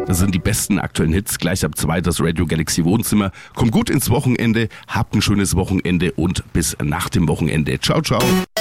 Das sind die besten aktuellen Hits. Gleich ab 2 das Radio Galaxy Wohnzimmer. Kommt gut ins Wochenende, habt ein schönes Wochenende und bis nach dem Wochenende. Ciao, ciao.